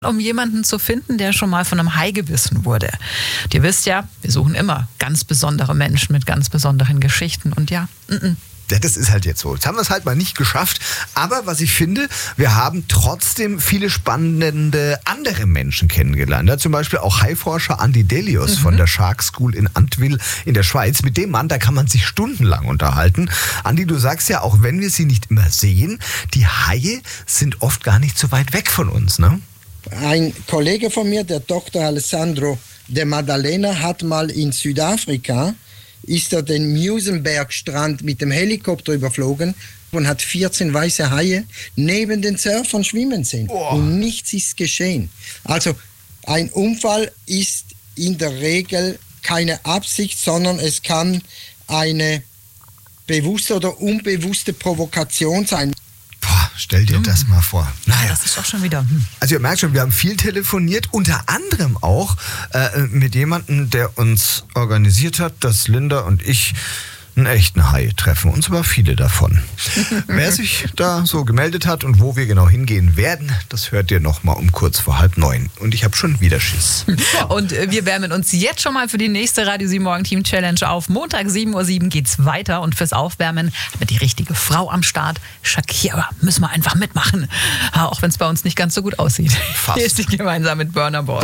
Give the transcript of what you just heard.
um jemanden zu finden, der schon mal von einem Hai gebissen wurde. Und ihr wisst ja, wir suchen immer ganz besondere Menschen mit ganz besonderen Geschichten. Und ja, Ja, das ist halt jetzt so. Jetzt haben wir es halt mal nicht geschafft. Aber was ich finde, wir haben trotzdem viele spannende andere Menschen kennengelernt. Ja, zum Beispiel auch Haiforscher Andi Delius von der Shark School in Antwil in der Schweiz. Mit dem Mann, da kann man sich stundenlang unterhalten. Andi, du sagst ja, auch wenn wir sie nicht immer sehen, die Haie sind oft gar nicht so weit weg von uns, ne? Ein Kollege von mir, der Dr. Alessandro de Maddalena, hat mal in Südafrika, ist er den Musenberg-Strand mit dem Helikopter überflogen und hat 14 weiße Haie neben den Surfern schwimmen sehen. Und nichts ist geschehen. Also ein Unfall ist in der Regel keine Absicht, sondern es kann eine bewusste oder unbewusste Provokation sein. Stell dir das mal vor. Naja. das ist auch schon wieder. Also ihr merkt schon, wir haben viel telefoniert, unter anderem auch mit jemandem, der uns organisiert hat, dass Linda und ich einen echten Hai treffen. Und zwar viele davon. Wer sich da so gemeldet hat und wo wir genau hingehen werden, das hört ihr nochmal um kurz vor 8:30. Und ich habe schon wieder Schiss. Und wir wärmen uns jetzt schon mal für die nächste Radio 7 Morgen Team Challenge auf. Montag 7:07 Uhr geht's weiter. Und fürs Aufwärmen haben wir die richtige Frau am Start. Shakira, müssen wir einfach mitmachen. Auch wenn es bei uns nicht ganz so gut aussieht. Fast. Hier ist sie gemeinsam mit Burna Boy.